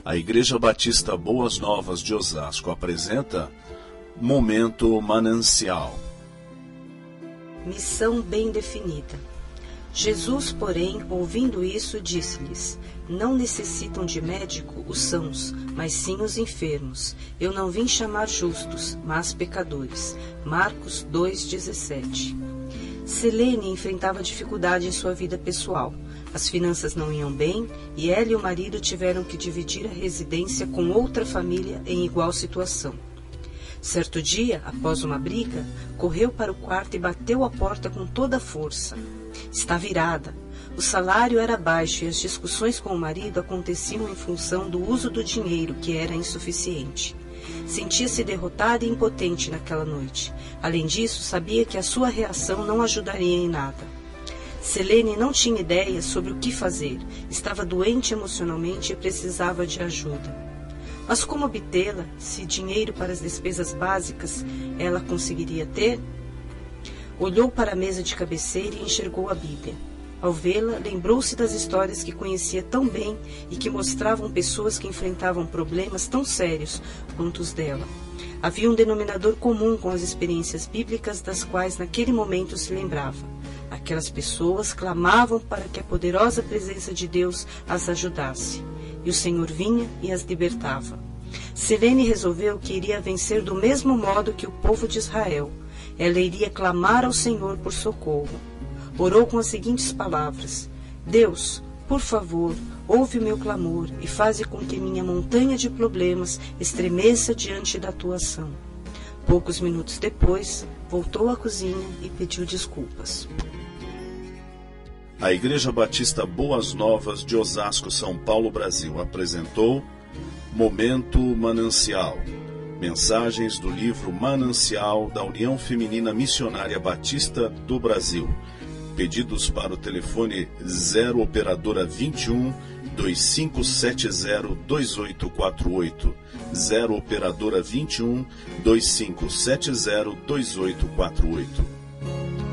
A Igreja Batista Boas Novas de Osasco apresenta Momento Manancial. Missão bem definida. Jesus, porém, ouvindo isso, disse-lhes: Não necessitam de médico os sãos, mas sim os enfermos. Eu não vim chamar justos, mas pecadores. Marcos 2,17. Selene enfrentava dificuldade em sua vida pessoal. As finanças não iam bem e ela e o marido tiveram que dividir a residência com outra família em igual situação. Certo dia, após uma briga, correu para o quarto e bateu a porta com toda a força. Estava irada. O salário era baixo e as discussões com o marido aconteciam em função do uso do dinheiro, que era insuficiente. Sentia-se derrotada e impotente naquela noite. Além disso, sabia que a sua reação não ajudaria em nada. Selene não tinha ideia sobre o que fazer. Estava doente emocionalmente e precisava de ajuda. Mas como obtê-la, se dinheiro para as despesas básicas ela conseguiria ter? Olhou para a mesa de cabeceira e enxergou a Bíblia. Ao vê-la, lembrou-se das histórias que conhecia tão bem e que mostravam pessoas que enfrentavam problemas tão sérios quanto os dela. Havia um denominador comum com as experiências bíblicas das quais naquele momento se lembrava. Aquelas pessoas clamavam para que a poderosa presença de Deus as ajudasse. E o Senhor vinha e as libertava. Selene resolveu que iria vencer do mesmo modo que o povo de Israel. Ela iria clamar ao Senhor por socorro. Orou com as seguintes palavras: Deus, por favor, ouve o meu clamor e faze com que minha montanha de problemas estremeça diante da tua ação. Poucos minutos depois, voltou à cozinha e pediu desculpas. A Igreja Batista Boas Novas de Osasco, São Paulo, Brasil, apresentou Momento Manancial. Mensagens do livro Manancial da União Feminina Missionária Batista do Brasil. Pedidos para o telefone 0 operadora 21 2570 2848. 0 operadora 21 2570 2848.